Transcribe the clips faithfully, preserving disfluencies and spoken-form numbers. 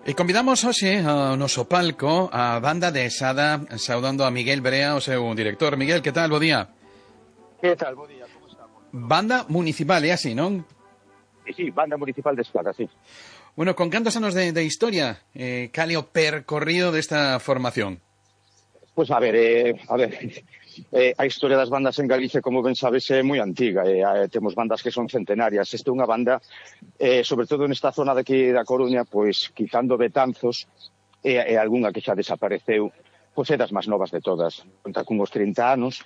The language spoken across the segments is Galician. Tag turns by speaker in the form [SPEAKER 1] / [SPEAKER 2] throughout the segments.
[SPEAKER 1] E convidamos hoxe ao noso palco a banda de Esada, saudando a Miguel Brea, o seu director. Miguel, que tal? Bo día.
[SPEAKER 2] Que tal? Bo día, como estamos?
[SPEAKER 1] Banda municipal, é así, non?
[SPEAKER 2] Sí, sí, banda municipal de Esada, sí.
[SPEAKER 1] Bueno, con cantos anos de, de historia, eh, cal é o percorrido desta formación?
[SPEAKER 2] Pois pues a ver, eh, a ver, eh, a historia das bandas en Galicia, como ben sabes, é moi antiga. Eh, eh, temos bandas que son centenarias. Esta é unha banda, eh, sobre todo nesta zona de aquí da Coruña, pois quitando Betanzos e, e algunha que xa desapareceu, pois é das máis novas de todas. Conta con uns trinta anos.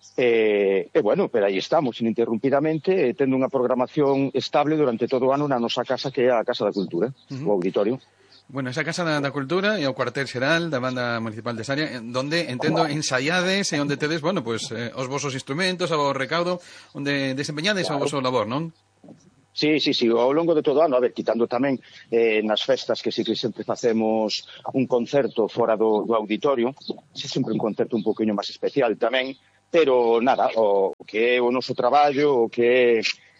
[SPEAKER 2] E, e bueno, pero aí estamos, ininterrumpidamente, eh, tendo unha programación estable durante todo o ano na nosa casa, que é a Casa da Cultura, uh-huh. o auditorio.
[SPEAKER 1] Bueno, esa Casa da, da Cultura e o cuartel xeral da Banda Municipal de Saria, donde, entendo, ensaiades e onde tedes, bueno, pues, eh, os vosos instrumentos, o recaudo, onde desempeñades claro. o voso labor, non?
[SPEAKER 2] Sí, sí, sí, ao longo de todo o ano, a ver, quitando tamén eh, nas festas que sí que sempre facemos un concerto fora do, do auditorio, sí, sempre un concerto un poquinho máis especial tamén, pero nada, o que é o noso traballo, o que é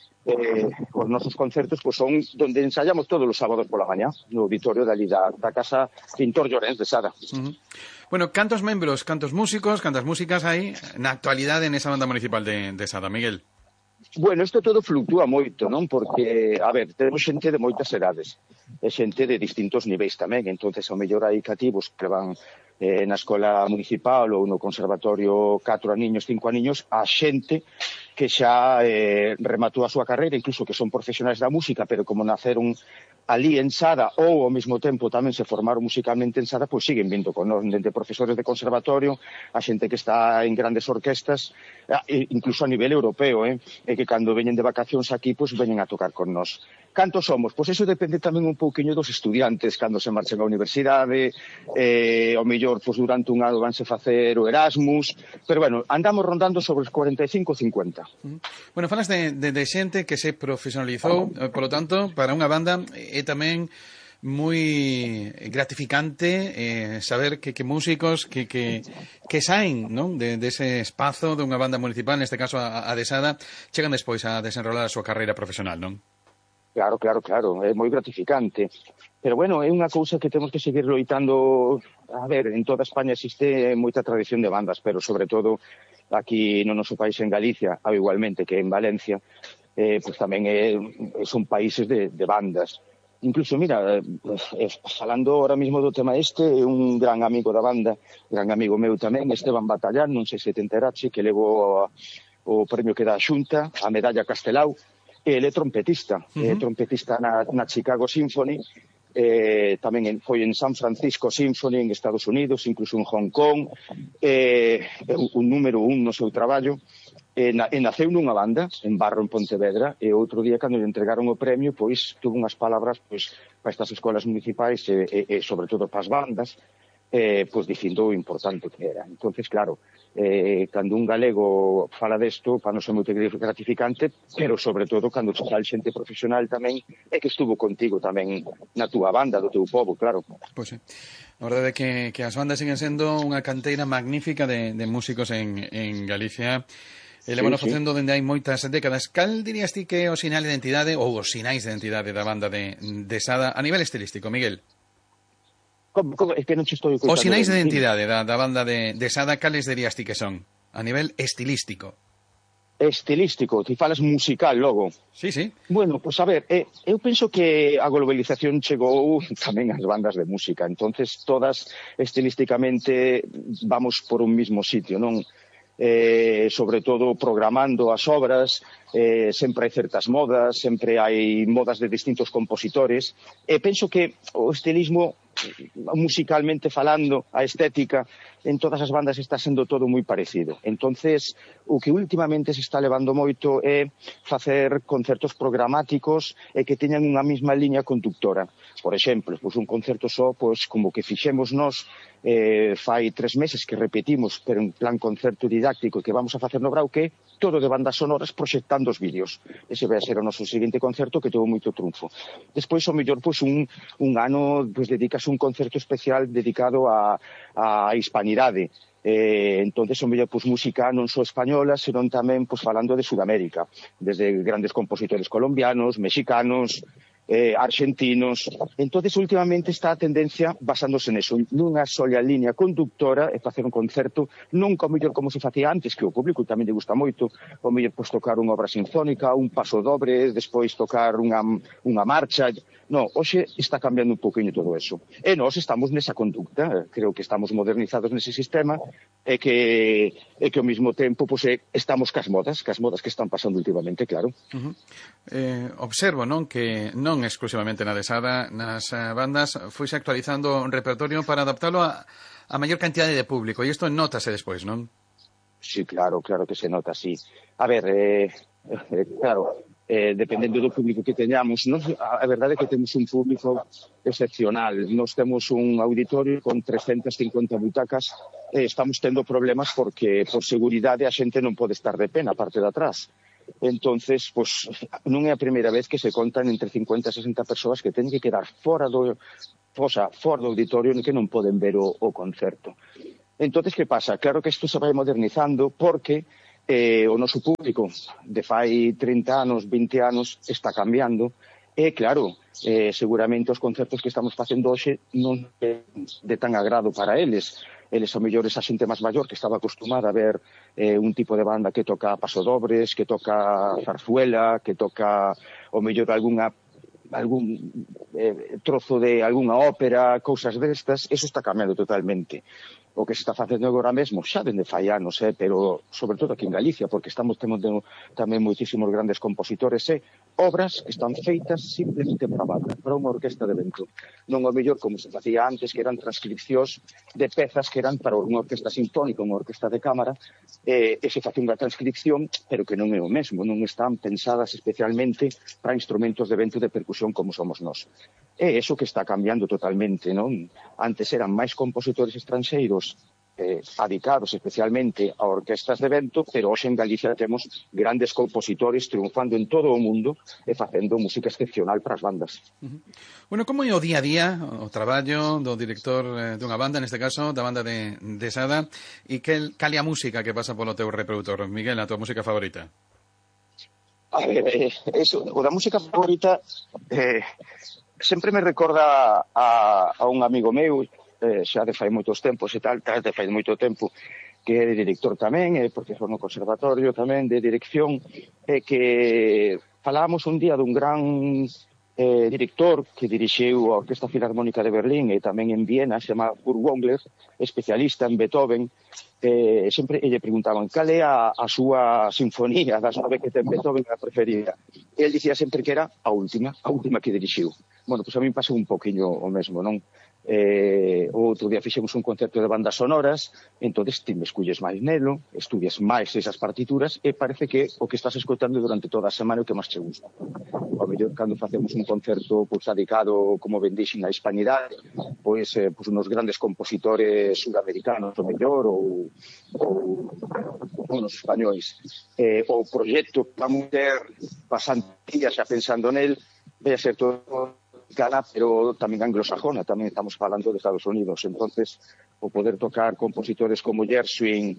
[SPEAKER 2] eh, os nosos concertos, pois son donde ensaiamos todos os sábados pola mañá, no auditorio dali da, da Casa Pintor Llorens de Sada.
[SPEAKER 1] Uh-huh. Bueno, cantos membros, cantos músicos, cantas músicas hai na actualidade nesa banda municipal de, de Sada, Miguel?
[SPEAKER 2] Bueno, isto todo fluctúa moito, non? Porque, a ver, temos xente de moitas edades, e xente de distintos niveis tamén, entonces ao mellor hai cativos que van eh, na escola municipal ou no conservatorio catro aniños, cinco aniños, a xente que xa eh, rematou a súa carreira, incluso que son profesionais da música, pero como naceron ali en Sada ou ao mesmo tempo tamén se formaron musicalmente en Sada, pois siguen vindo con nós, dende profesores de conservatorio, a xente que está en grandes orquestas, incluso a nivel europeo, eh, e que cando veñen de vacacións aquí, pois veñen a tocar con nós. Cantos somos? Pois eso depende tamén un pouquiño dos estudiantes, cando se marchen á universidade, eh, ao mellor, pois durante un ano vanse facer o Erasmus, pero bueno, andamos rondando sobre os cuarenta e cinco ou cincuenta.
[SPEAKER 1] Bueno, falas de, de, de xente que se profesionalizou, eh, polo tanto, para unha banda é tamén moi gratificante eh, saber que, que músicos que, que, que saen, non? De, de ese espazo de unha banda municipal, neste caso a, a de Sada, chegan despois a desenrolar a súa carreira profesional, non?
[SPEAKER 2] Claro, claro, claro, é moi gratificante. Pero bueno, é unha cousa que temos que seguir loitando. A ver, en toda España existe moita tradición de bandas, pero sobre todo aquí no noso país en Galicia, ou igualmente que en Valencia, eh, pues tamén é, son países de, de bandas. Incluso, mira, eh, falando ahora mismo do tema este, un gran amigo da banda, gran amigo meu tamén, Esteban Batallán, non sei se te enterache, que levou o premio que dá a Xunta, a medalla Castelao, e ele é trompetista, uh-huh. é trompetista na, na Chicago Symphony, eh, tamén en, foi en San Francisco Symphony en Estados Unidos, incluso en Hong Kong, eh, un número un no seu traballo, e, na, e naceu nunha banda en Barro, en Pontevedra, e outro día, cando lle entregaron o premio, pois, tuvo unhas palabras pois, para estas escolas municipais e, e, e sobre todo para as bandas, eh, pois dicindo o importante que era. Entonces, claro, eh, cando un galego fala desto, para non ser moi gratificante, pero sobre todo cando sal xente profesional tamén, é que estuvo contigo tamén na túa banda, do teu povo, claro.
[SPEAKER 1] Pois sí. A verdade é que, que as bandas siguen sendo unha canteira magnífica de, de músicos en, en Galicia. E le van sí, facendo sí. dende hai moitas décadas. Cal dirías ti que é o sinal de identidade ou os sinais de identidade da banda de, de Sada a nivel estilístico, Miguel?
[SPEAKER 2] Como, como, é que non che estou
[SPEAKER 1] os sinais de identidade da, da banda de, de Sada, cales dirías ti que son? A nivel estilístico.
[SPEAKER 2] Estilístico, ti falas musical logo.
[SPEAKER 1] Sí, sí.
[SPEAKER 2] Bueno, pois pues a ver, eh, eu penso que a globalización chegou tamén ás bandas de música, entonces todas estilísticamente vamos por un mismo sitio, non? Eh, sobre todo programando as obras, eh, sempre hai certas modas, sempre hai modas de distintos compositores, e penso que o estilismo, musicalmente falando, a estética, en todas as bandas está sendo todo moi parecido. Entonces, o que últimamente se está levando moito é facer concertos programáticos e que teñan unha mesma liña conductora. Por exemplo, pois un concerto só, pois como que fixemos nós eh, fai tres meses que repetimos, pero en plan concerto didáctico que vamos a facer no Brau, que todo de bandas sonoras proxectando os vídeos. Ese vai a ser o noso seguinte concerto que teve moito triunfo. Despois, ao mellor, pois un, un ano pois, dedicas un concerto especial dedicado a, a hispanidade. Eh, entonces, o mellor, pois, música non só española, senón tamén pois, falando de Sudamérica, desde grandes compositores colombianos, mexicanos, eh, argentinos. Entonces, últimamente está a tendencia basándose neso, nunha sola liña conductora e facer un concerto, non como mellor como se facía antes, que o público tamén lle gusta moito, o mellor pois tocar unha obra sinfónica, un paso dobre, despois tocar unha, unha marcha. No, hoxe está cambiando un poquinho todo eso. E nós estamos nesa conducta, creo que estamos modernizados nese sistema e que, e que ao mesmo tempo pois, estamos cas modas, cas modas que están pasando últimamente, claro.
[SPEAKER 1] Uh-huh. eh, observo, non, que non exclusivamente na Desada, nas uh, bandas foise actualizando un repertorio para adaptarlo a, a maior cantidade de público, e isto nótase despois, non?
[SPEAKER 2] Sí, claro, claro que se nota, sí. A ver, eh, eh, claro, eh, dependendo do público que teñamos, nos, a, a verdade é que temos un público excepcional. Nos temos un auditorio con trescentas cincuenta butacas e eh, estamos tendo problemas porque, por seguridade, a xente non pode estar de pé na parte de atrás. Entonces, pues, non é a primeira vez que se contan entre cincuenta e sesenta persoas que teñen que quedar fora do, fosa, fora do auditorio que non poden ver o, o concerto. Entonces, que pasa? Claro que isto se vai modernizando porque eh, o noso público de fai trinta anos, vinte anos, está cambiando. E, claro, eh, seguramente os concertos que estamos facendo hoxe non é de tan agrado para eles. Eles, ao mellor, esa xente máis maior que estaba acostumada a ver eh, un tipo de banda que toca pasodobles, que toca zarzuela, que toca, ao mellor, algunha algún eh, trozo de algunha ópera, cousas destas, eso está cambiando totalmente. O que se está facendo agora mesmo, xa dende fai anos, eh, pero sobre todo aquí en Galicia, porque estamos tendo tamén moitísimos grandes compositores e eh, obras que están feitas simplemente para banda, para unha orquesta de vento. Non o mellor como se facía antes, que eran transcripcións de pezas que eran para unha orquesta sinfónica, unha orquesta de cámara, eh, e se facía unha transcripción, pero que non é o mesmo, non están pensadas especialmente para instrumentos de vento de percusión como somos nós. É eso que está cambiando totalmente, non? Antes eran máis compositores estranxeiros eh, adicados especialmente a orquestas de vento, pero hoxe en Galicia temos grandes compositores triunfando en todo o mundo e facendo música excepcional para as bandas.
[SPEAKER 1] Uh-huh. Bueno, como é o día a día, o traballo do director eh, dunha banda, neste caso, da banda de Desada, e que cal é a música que pasa polo teu reproductor? Miguel, a tua música favorita?
[SPEAKER 2] A ver, eh, eso, o da música favorita... Eh, sempre me recorda a, a un amigo meu, eh, xa de fai moitos tempos e tal, de fai moito tempo, que é director tamén, é profesor no conservatorio tamén de dirección, e que falábamos un día dun gran eh, director que dirixiu a Orquesta Filarmónica de Berlín e tamén en Viena, se chama Kurt Wongler, especialista en Beethoven. Eh, sempre lle preguntaban cal é a, a súa sinfonía das nove que ten Beethoven a preferida. E el dicía sempre que era a última, a última que dirixiu. Bueno, pois pues a mí pasou un poquinho o mesmo, non? Eh, outro día fixemos un concerto de bandas sonoras, entonces ti me esculles máis nelo, estudias máis esas partituras e parece que o que estás escoitando durante toda a semana é o que máis te gusta. O mellor, cando facemos un concerto pois, dedicado, como ben dixen, á hispanidade, pois, eh, pois unos grandes compositores sudamericanos, o mellor, ou, ou unos españois. Eh, o proxecto que vamos ter pasantías xa pensando nel, vai a ser todo Gana, pero tamén anglosajona, tamén estamos falando de Estados Unidos. Entonces, o poder tocar compositores como Gershwin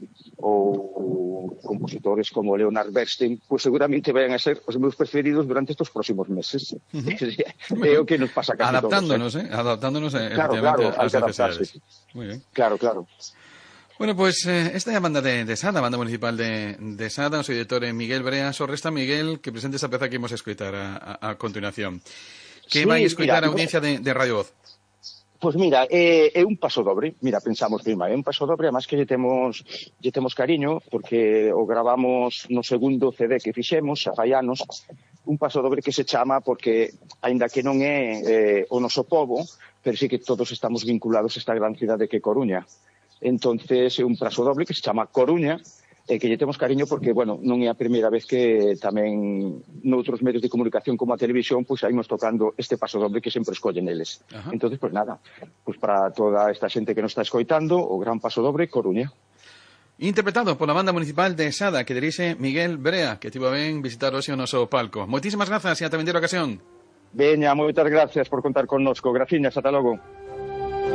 [SPEAKER 2] ou compositores como Leonard Bernstein, pues seguramente vayan a ser os meus preferidos durante estes próximos meses. Uh-huh. É o que nos pasa casi
[SPEAKER 1] adaptándonos,
[SPEAKER 2] todos,
[SPEAKER 1] eh? Adaptándonos, eh,
[SPEAKER 2] claro, claro, a las necesidades.
[SPEAKER 1] Muy bien.
[SPEAKER 2] Claro, claro.
[SPEAKER 1] Bueno, pues eh, esta é a banda de, de Sada, a banda municipal de, de Sada, o seu editor Miguel Brea. Só resta, Miguel, que presente esa peza que imos escoitar a, a, a continuación. Que sí, vai escoitar a audiencia de, de Radio Voz?
[SPEAKER 2] Pois mira, é, é un paso dobre. Mira, pensamos prima, é un paso dobre, además que lle temos, lle temos cariño, porque o gravamos no segundo C D que fixemos, xa fai anos, un paso dobre que se chama, porque, aínda que non é eh, o noso pobo, pero sí que todos estamos vinculados a esta gran cidade que é Coruña. Entonces, é un paso dobre que se chama Coruña, e que lle temos cariño porque, bueno, non é a primeira vez que tamén noutros medios de comunicación como a televisión, pois aí nos tocando este paso doble que sempre escollen eles. Ajá. Entonces, pois nada, pois para toda esta xente que nos está escoitando, o gran paso doble, Coruña.
[SPEAKER 1] Interpretado pola banda municipal de Sada, que dirixe Miguel Brea, que tivo a ben visitar hoxe o noso palco. Moitísimas grazas e ata vindeira ocasión.
[SPEAKER 2] Veña, moitas gracias por contar connosco. Graciñas, ata logo.